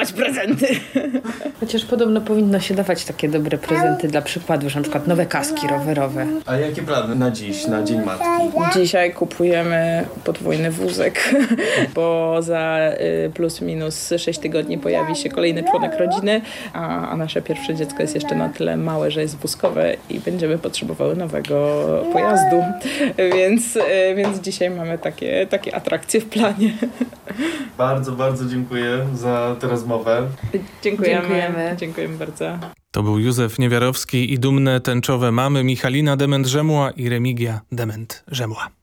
dawać prezenty. Chociaż podobno powinno się dawać takie dobre prezenty dla przykładu, że na przykład nowe kaski rowerowe. A jakie plany na dziś, na Dzień Matki? Dzisiaj kupujemy podwójny wózek, bo za plus minus 6 tygodni pojawi się kolejny członek rodziny, a nasze pierwsze dziecko jest jeszcze na tyle małe, że jest wózkowe i będziemy potrzebowały nowego pojazdu. Więc dzisiaj mamy takie atrakcje w planie. Bardzo, bardzo dziękuję za tę rozmowę. Dziękujemy bardzo. To był Józef Niewiarowski i dumne tęczowe mamy Michalina Dement-Rzemła i Remigia Dement-Rzemła.